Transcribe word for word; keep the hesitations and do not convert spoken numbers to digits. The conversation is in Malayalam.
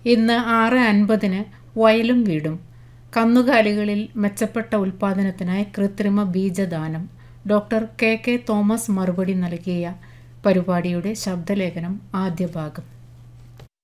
ഇന്ന് ആറ് അൻപതിന് വയലും വീടും. കന്നുകാലികളിൽ മെച്ചപ്പെട്ട ഉൽപ്പാദനത്തിനായി കൃത്രിമ ബീജദാനം. ഡോക്ടർ കെ കെ തോമസ് മറുപടി നൽകിയ പരിപാടിയുടെ ശബ്ദലേഖനം ആദ്യ ഭാഗം.